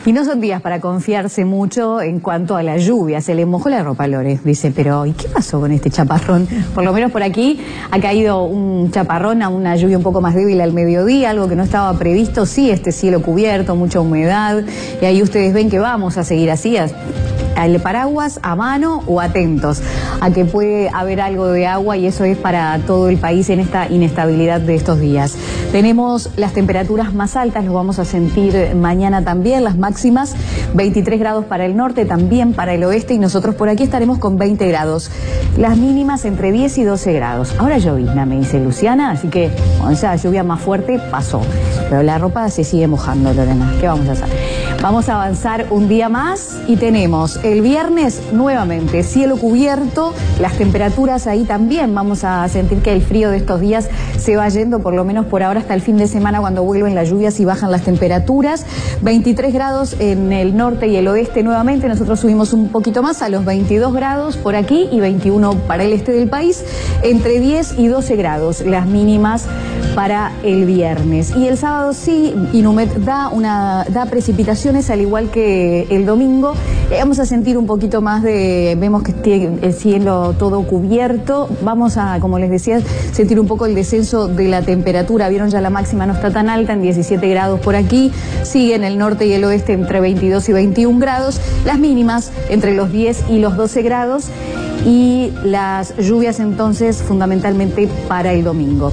Y no son días para confiarse mucho en cuanto a la lluvia. Se le mojó la ropa, Lore. Dice, pero ¿y qué pasó con este chaparrón? Por lo menos por aquí ha caído un chaparrón, a una lluvia un poco más débil al mediodía, algo que no estaba previsto. Sí, este cielo cubierto, mucha humedad. Y ahí ustedes ven que vamos a seguir así, al paraguas a mano o atentos a que puede haber algo de agua, y eso es para todo el país en esta inestabilidad de estos días. Tenemos las temperaturas más altas, lo vamos a sentir mañana también, las máximas 23 grados para el norte, también para el oeste, y nosotros por aquí estaremos con 20 grados. Las mínimas entre 10 y 12 grados. Ahora llovizna, me dice Luciana, así que con esa lluvia más fuerte pasó. Pero la ropa se sigue mojando, Lorena. ¿Qué vamos a hacer? Vamos a avanzar un día más y tenemos el viernes nuevamente cielo cubierto, las temperaturas ahí también. Vamos a sentir que el frío de estos días se va yendo, por lo menos por ahora, hasta el fin de semana, cuando vuelven las lluvias y bajan las temperaturas. 23 grados en el norte y el oeste nuevamente. Nosotros subimos un poquito más a los 22 grados por aquí y 21 para el este del país. Entre 10 y 12 grados las mínimas para el viernes. Y el sábado sí, Inumet da precipitaciones al igual que el domingo. Vamos a sentir un poquito más vemos que tiene el cielo todo cubierto. Vamos a, como les decía, sentir un poco el descenso de la temperatura. Vieron, ya la máxima no está tan alta, en 17 grados por aquí. Sigue en el norte y el oeste entre 22 y 21 grados. Las mínimas entre los 10 y los 12 grados. Y las lluvias entonces fundamentalmente para el domingo.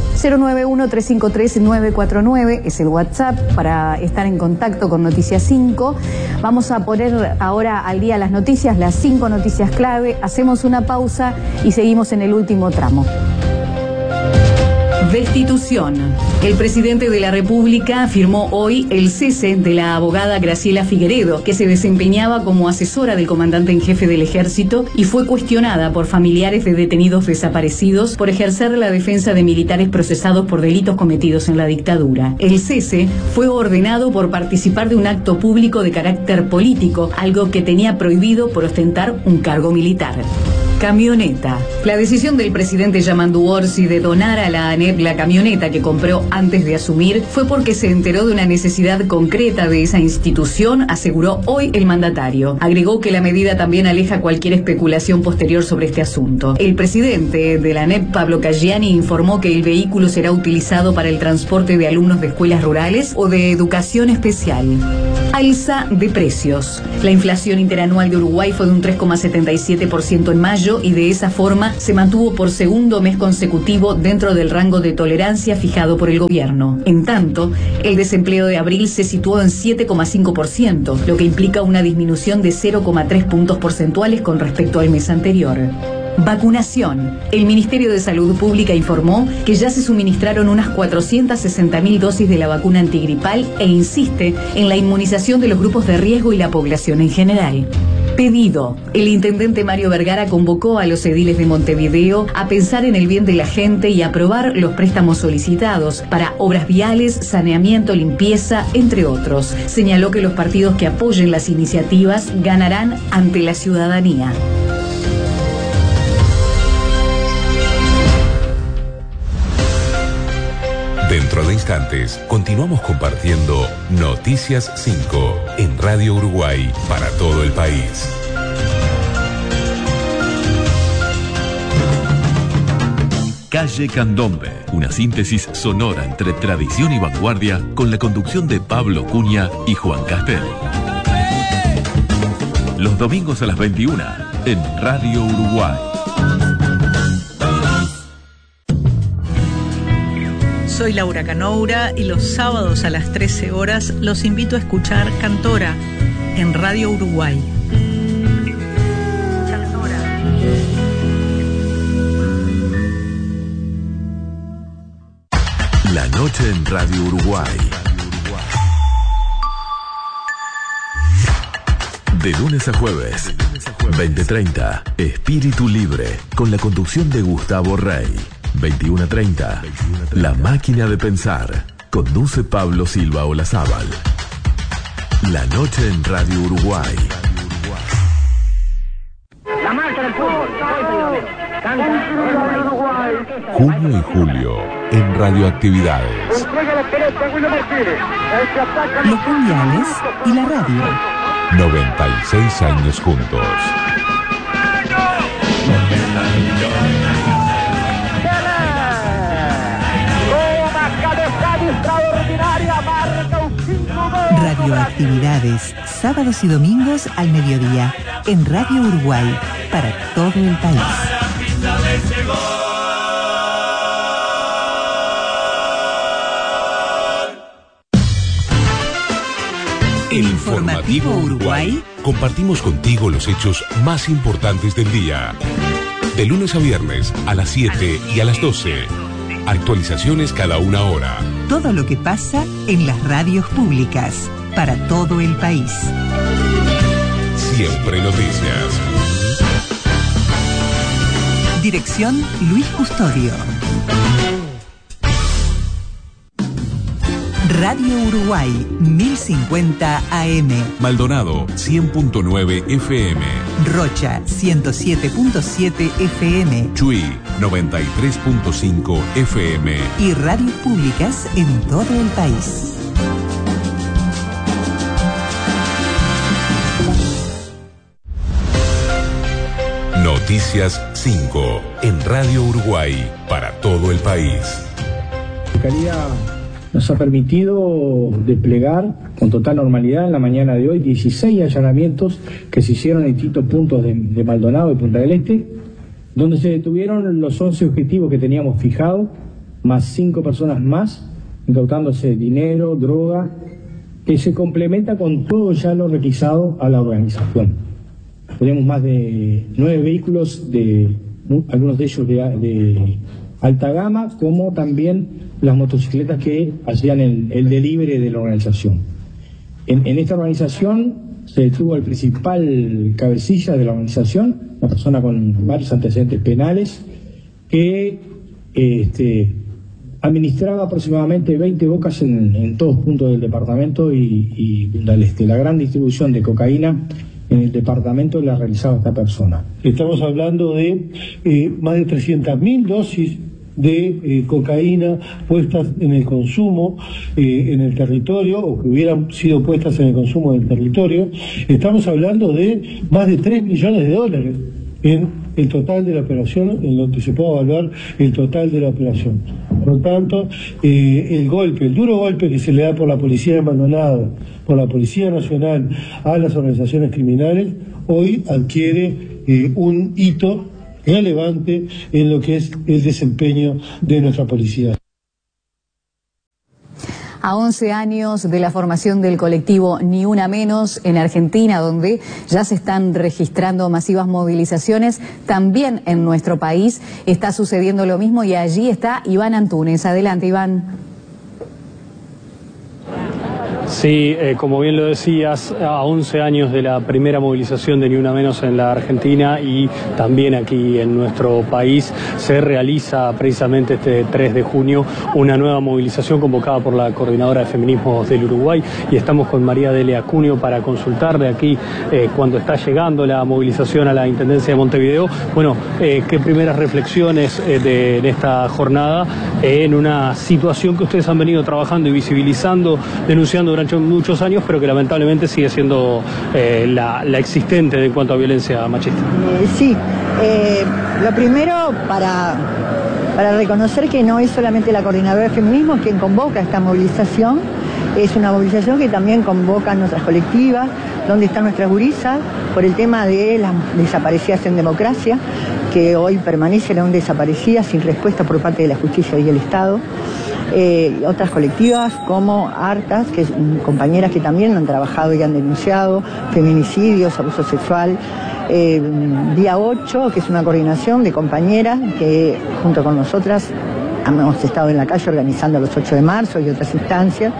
091-353-949 es el WhatsApp para estar en contacto con Noticias 5. Vamos a poner ahora al día las noticias, las 5 noticias clave. Hacemos una pausa y seguimos en el último tramo. Destitución. El presidente de la República firmó hoy el cese de la abogada Graciela Figueredo, que se desempeñaba como asesora del comandante en jefe del Ejército y fue cuestionada por familiares de detenidos desaparecidos por ejercer la defensa de militares procesados por delitos cometidos en la dictadura. El cese fue ordenado por participar de un acto público de carácter político, algo que tenía prohibido por ostentar un cargo militar. Camioneta. La decisión del presidente Yamandu Orsi de donar a la ANEP la camioneta que compró antes de asumir fue porque se enteró de una necesidad concreta de esa institución, aseguró hoy el mandatario. Agregó que la medida también aleja cualquier especulación posterior sobre este asunto. El presidente de la ANEP, Pablo Caggiani, informó que el vehículo será utilizado para el transporte de alumnos de escuelas rurales o de educación especial. Alza de precios. La inflación interanual de Uruguay fue de un 3,77% en mayo y de esa forma se mantuvo por segundo mes consecutivo dentro del rango de tolerancia fijado por el gobierno. En tanto, el desempleo de abril se situó en 7,5%, lo que implica una disminución de 0,3 puntos porcentuales con respecto al mes anterior. Vacunación. El Ministerio de Salud Pública informó que ya se suministraron unas 460.000 dosis de la vacuna antigripal e insiste en la inmunización de los grupos de riesgo y la población en general. Pedido. El intendente Mario Vergara convocó a los ediles de Montevideo a pensar en el bien de la gente y aprobar los préstamos solicitados para obras viales, saneamiento, limpieza, entre otros. Señaló que los partidos que apoyen las iniciativas ganarán ante la ciudadanía. Dentro de instantes, continuamos compartiendo Noticias 5 en Radio Uruguay para todo el país. Calle Candombe, una síntesis sonora entre tradición y vanguardia con la conducción de Pablo Cunha y Juan Castel. Los domingos a las 21 en Radio Uruguay. Soy Laura Canoura y los sábados a las 13 horas los invito a escuchar Cantora en Radio Uruguay. La noche en Radio Uruguay. De lunes a jueves, 20:30, Espíritu Libre, con la conducción de Gustavo Rey. 21:30, La Máquina de Pensar, conduce Pablo Silva Olazábal. La noche en Radio Uruguay. La marcha del fútbol, Junio y julio en Radioactividades. Los mundiales y la radio. 96 años juntos. Radioactividades, sábados y domingos al mediodía, en Radio Uruguay, para todo el país. El Informativo Uruguay. Compartimos contigo los hechos más importantes del día. De lunes a viernes a las 7 y a las 12. Actualizaciones cada una hora. Todo lo que pasa en las radios públicas, para todo el país. Siempre noticias. Dirección Luis Custodio. Radio Uruguay, 1050 AM. Maldonado, 100.9 FM. Rocha, 107.7 FM. Chuy, 93.5 FM. Y radios públicas en todo el país. Noticias 5 en Radio Uruguay para todo el país. La Fiscalía nos ha permitido desplegar con total normalidad en la mañana de hoy 16 allanamientos que se hicieron en distintos puntos de Maldonado y Punta del Este, donde se detuvieron los 11 objetivos que teníamos fijados, más 5 personas más, incautándose dinero, droga, que se complementa con todo ya lo requisado a la organización. Tenemos más de 9 vehículos, algunos de ellos de alta gama, como también las motocicletas que hacían el delivery de la organización. En esta organización se detuvo el principal cabecilla de la organización, una persona con varios antecedentes penales, que administraba aproximadamente 20 bocas en todos puntos del departamento y Punta del Este. La gran distribución de cocaína en el departamento la realizaba esta persona. Estamos hablando de más de 300.000 dosis de cocaína puestas en el consumo en el territorio, o que hubieran sido puestas en el consumo del territorio. Estamos hablando de más de 3 millones de dólares en el total de la operación, en lo que se puede evaluar el total de la operación. Por lo tanto, el duro golpe que se le da por la Policía de Maldonado, por la Policía Nacional a las organizaciones criminales, hoy adquiere un hito relevante en lo que es el desempeño de nuestra policía. A 11 años de la formación del colectivo Ni Una Menos en Argentina, donde ya se están registrando masivas movilizaciones, también en nuestro país está sucediendo lo mismo, y allí está Iván Antunes. Adelante, Iván. Sí, como bien lo decías, a 11 años de la primera movilización de Ni Una Menos en la Argentina y también aquí en nuestro país, se realiza precisamente este 3 de junio una nueva movilización convocada por la Coordinadora de Feminismos del Uruguay, y estamos con María Delia Acuño para consultarle aquí cuando está llegando la movilización a la Intendencia de Montevideo. Bueno, ¿qué primeras reflexiones de esta jornada en una situación que ustedes han venido trabajando y visibilizando, denunciando durante muchos años, pero que lamentablemente sigue siendo la existente en cuanto a violencia machista? Sí, lo primero para reconocer que no es solamente la Coordinadora de Feminismo quien convoca esta movilización, es una movilización que también convocan nuestras colectivas, donde están nuestras gurisas, por el tema de las desaparecidas en democracia, que hoy permanecen aún desaparecidas sin respuesta por parte de la justicia y el Estado. Otras colectivas como Artas, que compañeras que también han trabajado y han denunciado feminicidios, abuso sexual. Día 8, que es una coordinación de compañeras que junto con nosotras hemos estado en la calle organizando los 8 de marzo y otras instancias.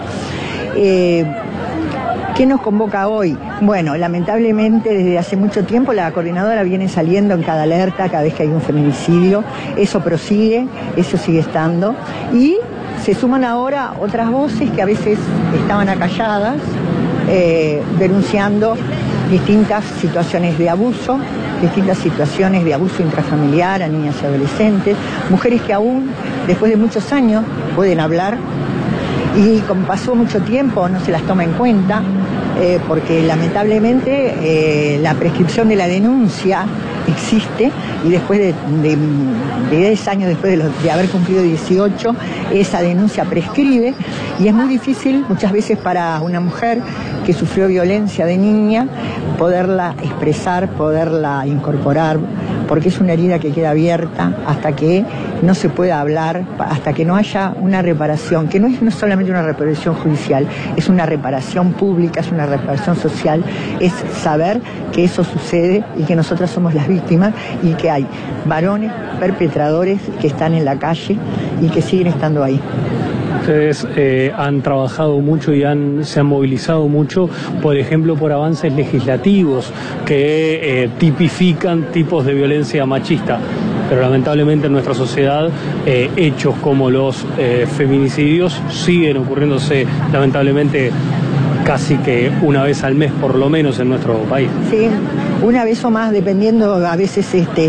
¿Qué nos convoca hoy? Bueno, lamentablemente desde hace mucho tiempo la coordinadora viene saliendo en cada alerta cada vez que hay un feminicidio. Eso prosigue, eso sigue estando. Y se suman ahora otras voces que a veces estaban acalladas, denunciando distintas situaciones de abuso, distintas situaciones de abuso intrafamiliar a niñas y adolescentes, mujeres que aún después de muchos años pueden hablar y como pasó mucho tiempo no se las toma en cuenta, porque lamentablemente la prescripción de la denuncia existe y después de 10 años después de haber cumplido 18, esa denuncia prescribe y es muy difícil muchas veces para una mujer que sufrió violencia de niña poderla expresar, poderla incorporar, porque es una herida que queda abierta hasta que no se pueda hablar, hasta que no haya una reparación, que no es solamente una reparación judicial, es una reparación pública, es una reparación social, es saber que eso sucede y que nosotras somos las víctimas y que hay varones perpetradores que están en la calle y que siguen estando ahí. Ustedes han trabajado mucho y se han movilizado mucho, por ejemplo, por avances legislativos que tipifican tipos de violencia machista. Pero lamentablemente en nuestra sociedad hechos como los feminicidios siguen ocurriéndose lamentablemente casi que una vez al mes por lo menos en nuestro país. Sí, una vez o más, dependiendo, a veces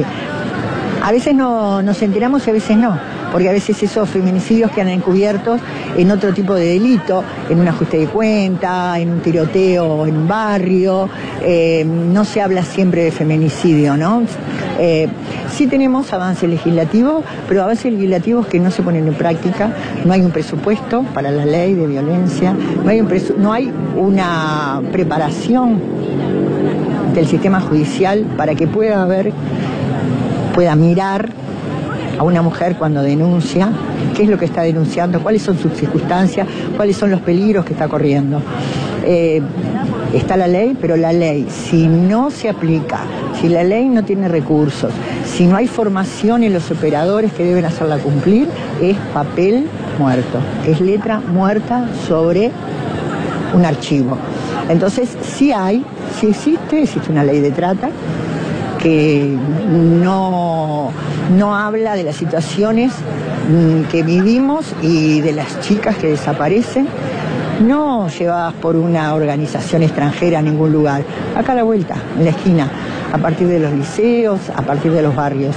no nos enteramos y a veces no, porque a veces esos feminicidios quedan encubiertos en otro tipo de delito, en un ajuste de cuenta, en un tiroteo en un barrio, no se habla siempre de feminicidio, ¿no? Sí tenemos avances legislativos, pero avances legislativos que no se ponen en práctica, no hay un presupuesto para la ley de violencia, no hay una preparación del sistema judicial para que pueda mirar a una mujer cuando denuncia, qué es lo que está denunciando, cuáles son sus circunstancias, cuáles son los peligros que está corriendo. Está la ley, pero la ley, si no se aplica, si la ley no tiene recursos, si no hay formación en los operadores que deben hacerla cumplir, es papel muerto, es letra muerta sobre un archivo. Entonces, sí existe una ley de trata que no habla de las situaciones que vivimos y de las chicas que desaparecen, no llevadas por una organización extranjera a ningún lugar, acá a la vuelta, en la esquina, a partir de los liceos, a partir de los barrios.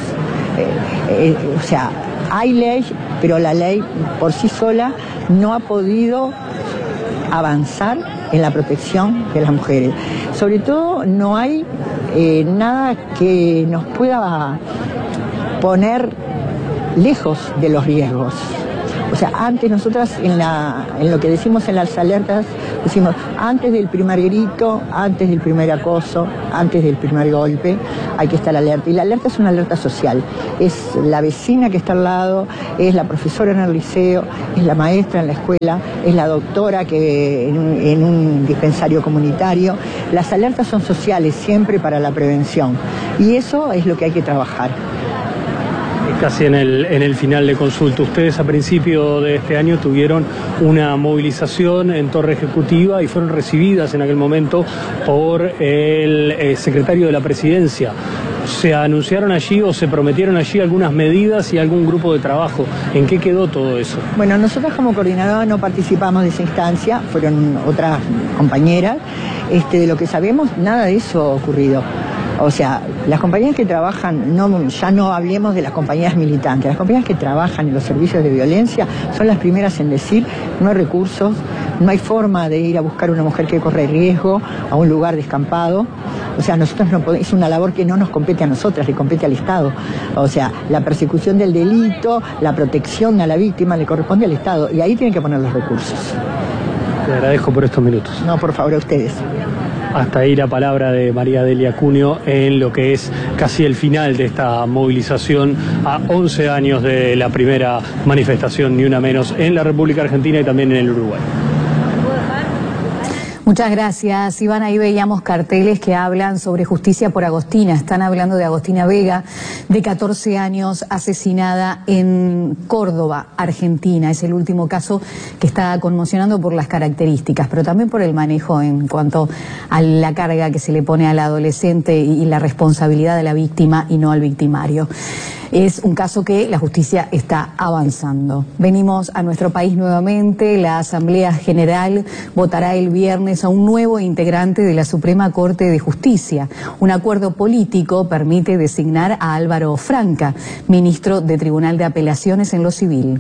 O sea, hay ley, pero la ley por sí sola no ha podido avanzar en la protección de las mujeres. Sobre todo no hay nada que nos pueda poner lejos de los riesgos. O sea, antes nosotras en lo que decimos en las alertas, decimos antes del primer grito, antes del primer acoso, antes del primer golpe, hay que estar alerta. Y la alerta es una alerta social. Es la vecina que está al lado, es la profesora en el liceo, es la maestra en la escuela, es la doctora que en un dispensario comunitario. Las alertas son sociales, siempre para la prevención. Y eso es lo que hay que trabajar. Casi en el final de consulta, ustedes a principio de este año tuvieron una movilización en Torre Ejecutiva y fueron recibidas en aquel momento por el secretario de la Presidencia. ¿Se anunciaron allí o se prometieron allí algunas medidas y algún grupo de trabajo? ¿En qué quedó todo eso? Bueno, nosotros como coordinadora no participamos de esa instancia, fueron otras compañeras. De lo que sabemos, nada de eso ha ocurrido. O sea, las compañías que trabajan, ya no hablemos de las compañías militantes, las compañías que trabajan en los servicios de violencia son las primeras en decir no hay recursos, no hay forma de ir a buscar a una mujer que corre riesgo a un lugar descampado. O sea, nosotros no podemos, es una labor que no nos compete a nosotras, le compete al Estado. O sea, la persecución del delito, la protección a la víctima le corresponde al Estado y ahí tienen que poner los recursos. Te agradezco por estos minutos. No, por favor, a ustedes. Hasta ahí la palabra de María Delia Cuneo en lo que es casi el final de esta movilización a 11 años de la primera manifestación, ni una menos, en la República Argentina y también en el Uruguay. Muchas gracias, Iván. Ahí veíamos carteles que hablan sobre justicia por Agostina. Están hablando de Agostina Vega, de 14 años, asesinada en Córdoba, Argentina. Es el último caso que está conmocionando por las características, pero también por el manejo en cuanto a la carga que se le pone al adolescente y la responsabilidad de la víctima y no al victimario. Es un caso que la justicia está avanzando. Venimos a nuestro país nuevamente. La Asamblea General votará el viernes a un nuevo integrante de la Suprema Corte de Justicia. Un acuerdo político permite designar a Álvaro Franca, ministro de Tribunal de Apelaciones en lo civil.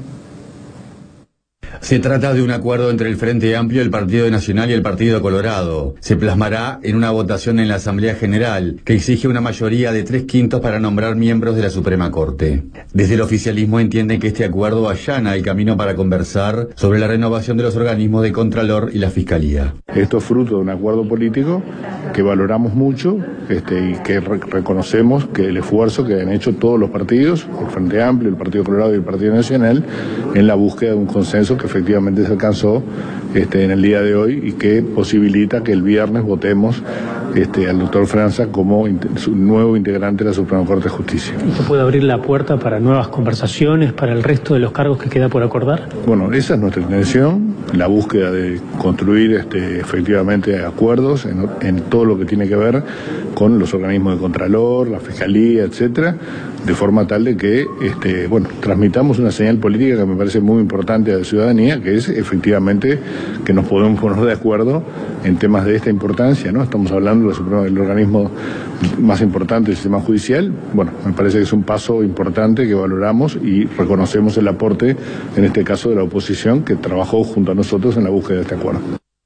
Se trata de un acuerdo entre el Frente Amplio, el Partido Nacional y el Partido Colorado. Se plasmará en una votación en la Asamblea General, que exige una mayoría de 3/5 para nombrar miembros de la Suprema Corte. Desde el oficialismo entienden que este acuerdo allana el camino para conversar sobre la renovación de los organismos de Contralor y la Fiscalía. Esto es fruto de un acuerdo político que valoramos mucho y que reconocemos que el esfuerzo que han hecho todos los partidos, el Frente Amplio, el Partido Colorado y el Partido Nacional, en la búsqueda de un consenso que efectivamente se alcanzó en el día de hoy y que posibilita que el viernes votemos al doctor Franca como su nuevo integrante de la Suprema Corte de Justicia. ¿Esto puede abrir la puerta para nuevas conversaciones, para el resto de los cargos que queda por acordar? Bueno, esa es nuestra intención, la búsqueda de construir efectivamente acuerdos en todo lo que tiene que ver con los organismos de Contralor, la Fiscalía, etcétera, de forma tal de que transmitamos una señal política que me parece muy importante a la ciudadanía, que es efectivamente que nos podemos poner de acuerdo en temas de esta importancia, ¿no? Estamos hablando del organismo más importante del sistema judicial. Bueno, me parece que es un paso importante que valoramos y reconocemos el aporte, en este caso de la oposición, que trabajó junto a nosotros en la búsqueda de este acuerdo.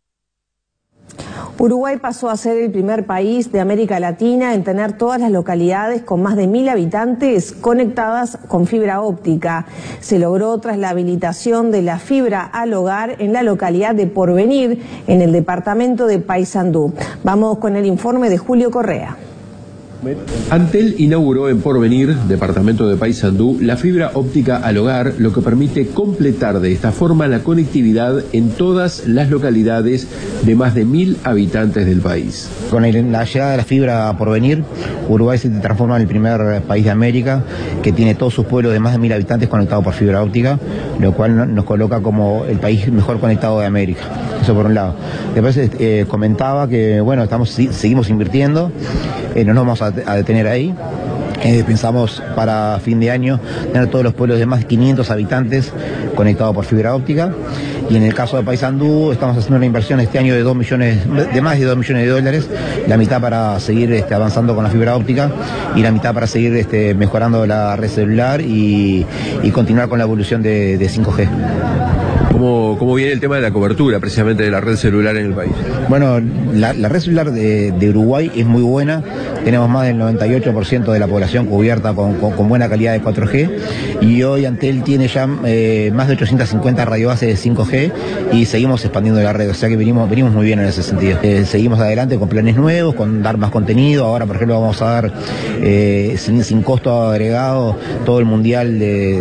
Uruguay pasó a ser el primer país de América Latina en tener todas las localidades con más de 1000 habitantes conectadas con fibra óptica. Se logró tras la habilitación de la fibra al hogar en la localidad de Porvenir, en el departamento de Paysandú. Vamos con el informe de Julio Correa. Antel inauguró en Porvenir, departamento de Paysandú, la fibra óptica al hogar, lo que permite completar de esta forma la conectividad en todas las localidades de más de 1000 habitantes del país. Con la llegada de la fibra a Porvenir, Uruguay se transforma en el primer país de América que tiene todos sus pueblos de más de 1000 habitantes conectados por fibra óptica, lo cual nos coloca como el país mejor conectado de América. Eso por un lado. Después comentaba que seguimos invirtiendo, no nos vamos a detener ahí. Pensamos para fin de año tener todos los pueblos de más de 500 habitantes conectados por fibra óptica. Y en el caso de Paysandú estamos haciendo una inversión este año de más de $2 millones, la mitad para seguir avanzando con la fibra óptica y la mitad para seguir mejorando la red celular y continuar con la evolución de 5G. ¿Cómo viene el tema de la cobertura precisamente de la red celular en el país? Bueno, la red celular de Uruguay es muy buena. Tenemos más del 98% de la población cubierta con buena calidad de 4G y hoy Antel tiene ya más de 850 radiobases de 5G y seguimos expandiendo la red, o sea que venimos muy bien en ese sentido. Seguimos adelante con planes nuevos, con dar más contenido. Ahora, por ejemplo, vamos a dar sin costo agregado todo el mundial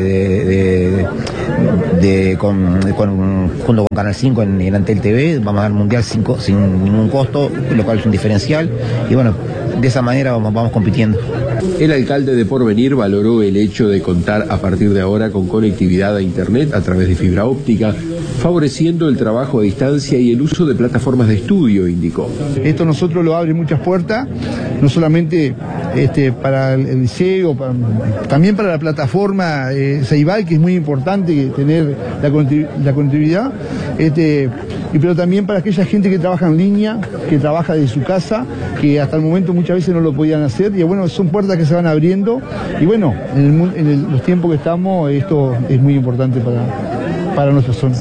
junto con Canal 5 en Antel TV. Vamos a dar mundial sin ningún costo, lo cual es un diferencial y bueno, de esa manera vamos compitiendo. El alcalde de Porvenir valoró el hecho de contar a partir de ahora con conectividad a internet a través de fibra óptica, favoreciendo el trabajo a distancia y el uso de plataformas de estudio, indicó. Esto nosotros lo abre muchas puertas, no solamente para el liceo, también para la plataforma Ceibal, que es muy importante tener la conectividad, pero también para aquella gente que trabaja en línea, que trabaja desde su casa, que hasta el momento muchas veces no lo podían hacer, y bueno, son puertas que se van abriendo, y bueno, en los tiempos que estamos, esto es muy importante para nuestra zona.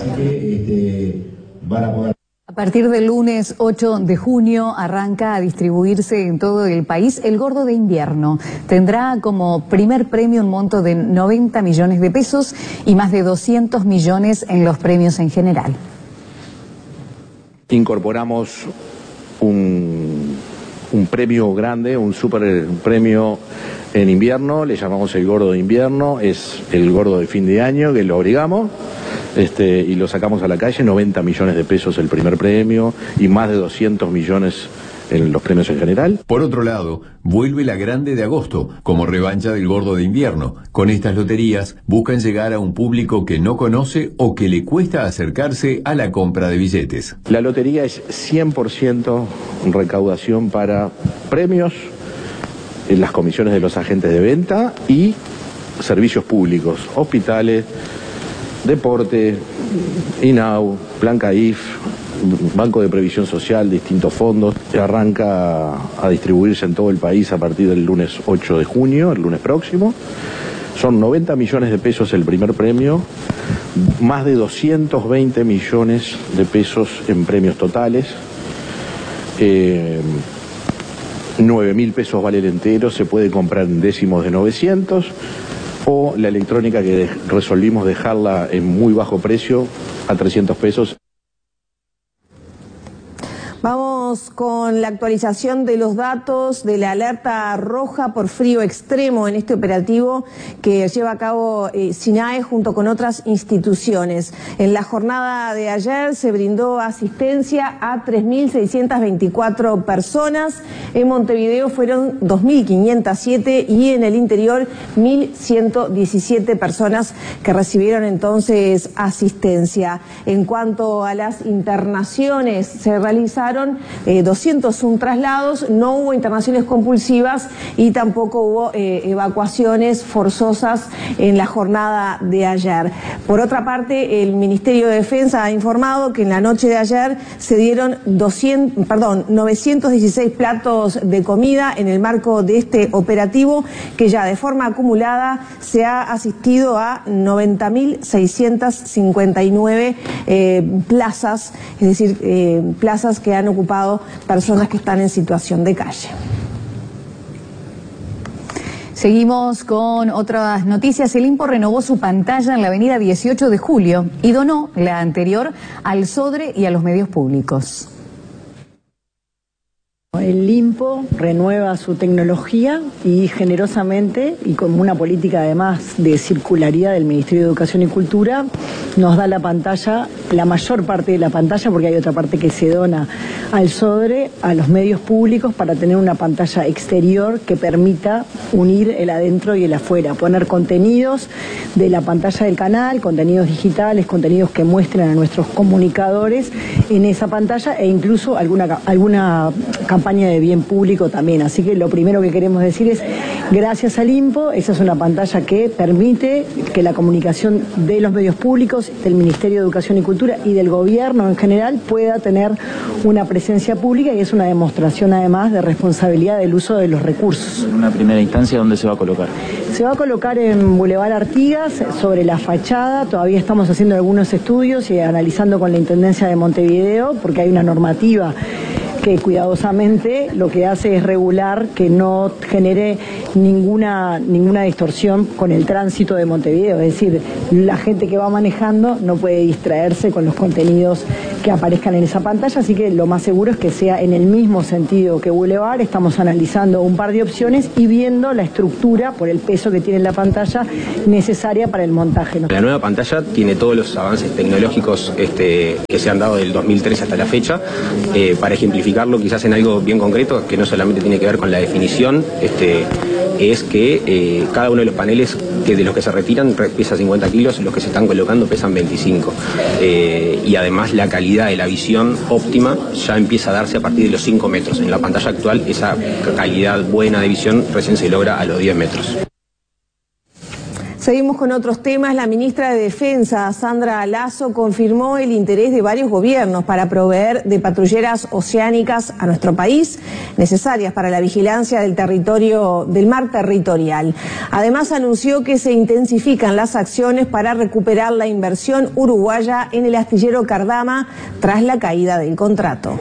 A partir del lunes 8 de junio arranca a distribuirse en todo el país el gordo de invierno. Tendrá como primer premio un monto de 90 millones de pesos y más de 200 millones en los premios en general. Incorporamos un premio grande, un super premio en invierno, le llamamos el gordo de invierno, es el gordo de fin de año que lo obligamos y lo sacamos a la calle, 90 millones de pesos el primer premio y más de 200 millones en los premios en general. Por otro lado, vuelve la Grande de agosto, como revancha del gordo de invierno. Con estas loterías buscan llegar a un público que no conoce o que le cuesta acercarse a la compra de billetes. La lotería es 100% recaudación para premios, en las comisiones de los agentes de venta y servicios públicos, hospitales, deporte, INAU, Plan CAIF, Banco de Previsión Social, distintos fondos. Arranca a distribuirse en todo el país a partir del lunes 8 de junio, el lunes próximo. Son 90 millones de pesos el primer premio, más de 220 millones de pesos en premios totales. 9.000 pesos vale el entero, se puede comprar en décimos de 900, o la electrónica que resolvimos dejarla en muy bajo precio, a 300 pesos. Vamos con la actualización de los datos de la alerta roja por frío extremo en este operativo que lleva a cabo SINAE junto con otras instituciones. En la jornada de ayer se brindó asistencia a 3.624 personas. En Montevideo fueron 2.507 y en el interior 1.117 personas que recibieron entonces asistencia. En cuanto a las internaciones, se realizaron 201 traslados, no hubo internaciones compulsivas y tampoco hubo evacuaciones forzosas en la jornada de ayer. Por otra parte, el Ministerio de Defensa ha informado que en la noche de ayer se dieron 916 platos de comida en el marco de este operativo, que ya de forma acumulada se ha asistido a 90.659 plazas, es decir, plazas que han ocupado personas que están en situación de calle. Seguimos con otras noticias. El INPO renovó su pantalla en la avenida 18 de Julio y donó la anterior al SODRE y a los medios públicos. El INPO renueva su tecnología y generosamente, y con una política además de circularidad del Ministerio de Educación y Cultura, nos da la pantalla, la mayor parte de la pantalla, porque hay otra parte que se dona al SODRE, a los medios públicos, para tener una pantalla exterior que permita unir el adentro y el afuera, poner contenidos de la pantalla del canal, contenidos digitales, contenidos que muestren a nuestros comunicadores en esa pantalla, e incluso alguna campaña de bien público también. Así que lo primero que queremos decir es, gracias al INPO, esa es una pantalla que permite que la comunicación de los medios públicos, del Ministerio de Educación y Cultura y del gobierno en general pueda tener una presencia pública, y es una demostración además de responsabilidad del uso de los recursos. En una primera instancia, ¿dónde se va a colocar? Se va a colocar en Boulevard Artigas, sobre la fachada. Todavía estamos haciendo algunos estudios y analizando con la Intendencia de Montevideo, porque hay una normativa que cuidadosamente lo que hace es regular que no genere ninguna distorsión con el tránsito de Montevideo. Es decir, la gente que va manejando no puede distraerse con los contenidos que aparezcan en esa pantalla, así que lo más seguro es que sea en el mismo sentido que Boulevard. Estamos analizando un par de opciones y viendo la estructura, por el peso que tiene la pantalla, necesaria para el montaje. La nueva pantalla tiene todos los avances tecnológicos que se han dado del 2013 hasta la fecha. Para ejemplificarlo quizás en algo bien concreto, que no solamente tiene que ver con la definición, es que cada uno de los paneles de los que se retiran pesa 50 kilos, los que se están colocando pesan 25. Y además la calidad de la visión óptima ya empieza a darse a partir de los 5 metros. En la pantalla actual esa calidad buena de visión recién se logra a los 10 metros. Seguimos con otros temas. La ministra de Defensa, Sandra Lasso, confirmó el interés de varios gobiernos para proveer de patrulleras oceánicas a nuestro país, necesarias para la vigilancia del mar territorial. Además, anunció que se intensifican las acciones para recuperar la inversión uruguaya en el astillero Cardama tras la caída del contrato.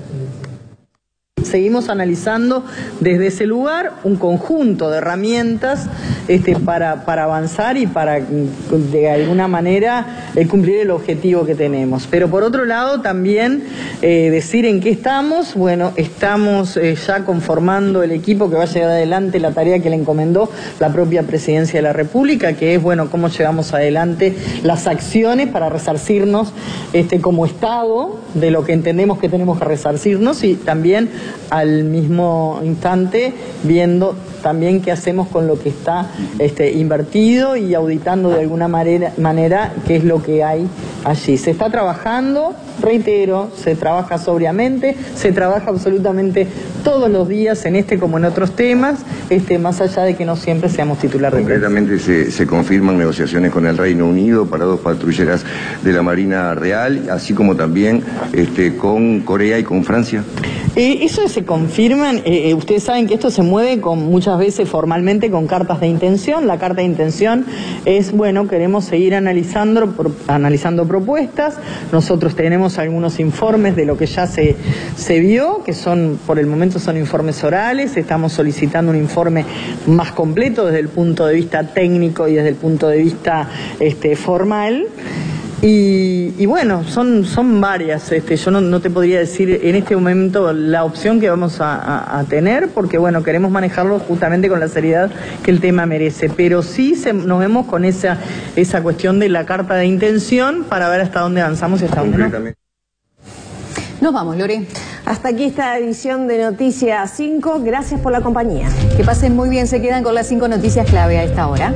Seguimos analizando desde ese lugar un conjunto de herramientas para avanzar y para, de alguna manera, cumplir el objetivo que tenemos. Pero por otro lado también decir en qué estamos. Bueno, estamos ya conformando el equipo que va a llevar adelante la tarea que le encomendó la propia Presidencia de la República, que es, bueno, cómo llevamos adelante las acciones para resarcirnos como Estado de lo que entendemos que tenemos que resarcirnos, y también al mismo instante viendo también qué hacemos con lo que está invertido y auditando de alguna manera qué es lo que hay allí. Se está trabajando, reitero, se trabaja sobriamente, se trabaja absolutamente todos los días en como en otros temas, más allá de que no siempre seamos titular de prensa. Concretamente se confirman negociaciones con el Reino Unido para 2 patrulleras de la Marina Real, así como también con Corea y con Francia. Eso se confirman, ustedes saben que esto se mueve muchas veces formalmente con cartas de intención. La carta de intención es, queremos seguir analizando propuestas. Nosotros tenemos algunos informes de lo que ya se vio, que por el momento son informes orales. Estamos solicitando un informe más completo desde el punto de vista técnico y desde el punto de vista formal. Y son varias. Yo no te podría decir en este momento la opción que vamos a tener, porque queremos manejarlo justamente con la seriedad que el tema merece. Pero sí nos vemos con esa cuestión de la carta de intención para ver hasta dónde avanzamos y hasta dónde no. Nos vamos, Lore. Hasta aquí esta edición de Noticias 5. Gracias por la compañía. Que pasen muy bien. Se quedan con las 5 noticias clave a esta hora.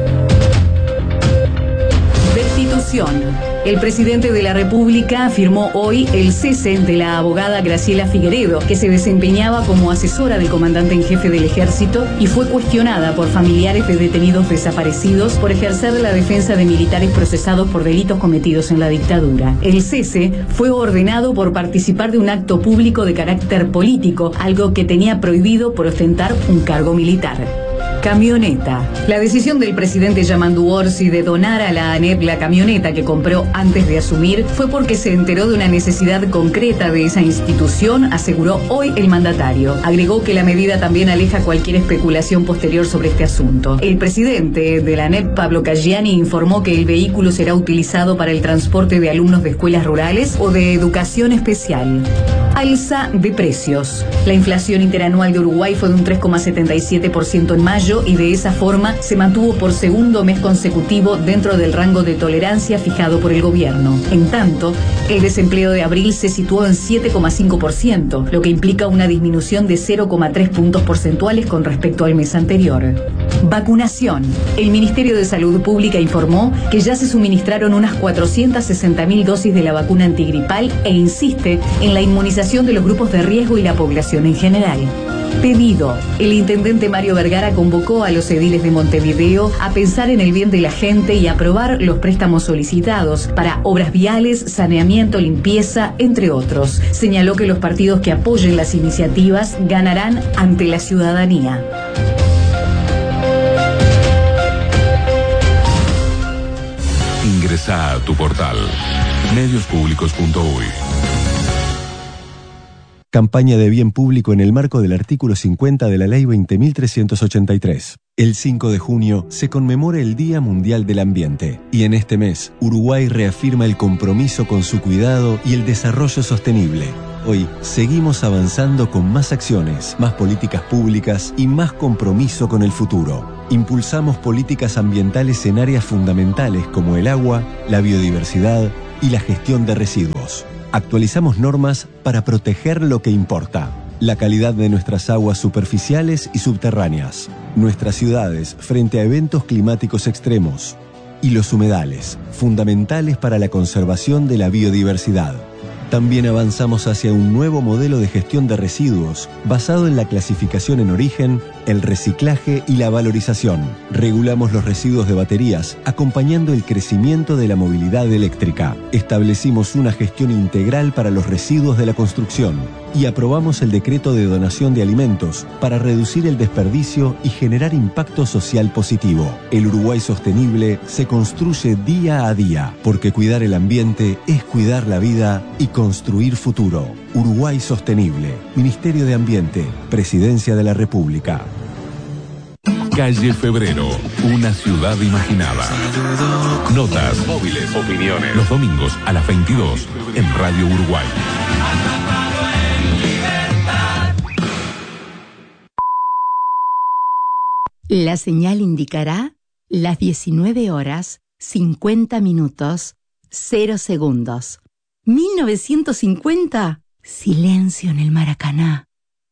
Destitución. El presidente de la República firmó hoy el cese de la abogada Graciela Figueredo, que se desempeñaba como asesora del comandante en jefe del Ejército y fue cuestionada por familiares de detenidos desaparecidos por ejercer la defensa de militares procesados por delitos cometidos en la dictadura. El cese fue ordenado por participar de un acto público de carácter político, algo que tenía prohibido por ostentar un cargo militar. Camioneta. La decisión del presidente Yamandu Orsi de donar a la ANEP la camioneta que compró antes de asumir fue porque se enteró de una necesidad concreta de esa institución, aseguró hoy el mandatario. Agregó que la medida también aleja cualquier especulación posterior sobre este asunto. El presidente de la ANEP, Pablo Caggiani, informó que el vehículo será utilizado para el transporte de alumnos de escuelas rurales o de educación especial. Alza de precios. La inflación interanual de Uruguay fue de un 3,77% en mayo y de esa forma se mantuvo por segundo mes consecutivo dentro del rango de tolerancia fijado por el gobierno. En tanto, el desempleo de abril se situó en 7,5%, lo que implica una disminución de 0,3 puntos porcentuales con respecto al mes anterior. Vacunación. El Ministerio de Salud Pública informó que ya se suministraron unas 460.000 dosis de la vacuna antigripal e insiste en la inmunización de los grupos de riesgo y la población en general. Pedido. El intendente Mario Vergara convocó a los ediles de Montevideo a pensar en el bien de la gente y aprobar los préstamos solicitados para obras viales, saneamiento, limpieza, entre otros. Señaló que los partidos que apoyen las iniciativas ganarán ante la ciudadanía. Ingresa a tu portal mediospublicos.uy. Campaña de bien público en el marco del artículo 50 de la Ley 20.383. El 5 de junio se conmemora el Día Mundial del Ambiente y en este mes Uruguay reafirma el compromiso con su cuidado y el desarrollo sostenible. Hoy seguimos avanzando con más acciones, más políticas públicas y más compromiso con el futuro. Impulsamos políticas ambientales en áreas fundamentales como el agua, la biodiversidad y la gestión de residuos. Actualizamos normas para proteger lo que importa: la calidad de nuestras aguas superficiales y subterráneas, nuestras ciudades frente a eventos climáticos extremos y los humedales, fundamentales para la conservación de la biodiversidad. También avanzamos hacia un nuevo modelo de gestión de residuos basado en la clasificación en origen, el reciclaje y la valorización. Regulamos los residuos de baterías, acompañando el crecimiento de la movilidad eléctrica. Establecimos una gestión integral para los residuos de la construcción y aprobamos el decreto de donación de alimentos para reducir el desperdicio y generar impacto social positivo. El Uruguay sostenible se construye día a día, porque cuidar el ambiente es cuidar la vida y construir futuro. Uruguay Sostenible, Ministerio de Ambiente, Presidencia de la República. Calle Febrero, una ciudad imaginada. Notas, móviles, opiniones. Los domingos a las 22 en Radio Uruguay. La señal indicará las 19 horas, 50 minutos, 0 segundos. 1950, silencio en el Maracaná.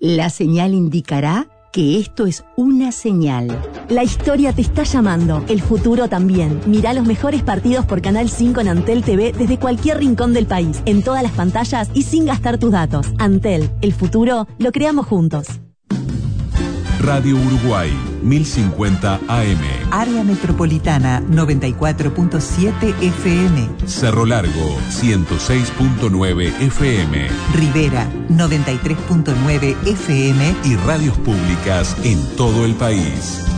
La señal indicará que esto es una señal. La historia te está llamando, el futuro también. Mirá los mejores partidos por Canal 5 en Antel TV desde cualquier rincón del país, en todas las pantallas y sin gastar tus datos. Antel, el futuro lo creamos juntos. Radio Uruguay, 1050 AM. Área Metropolitana, 94.7 FM. Cerro Largo, 106.9 FM. Rivera, 93.9 FM. Y radios públicas en todo el país.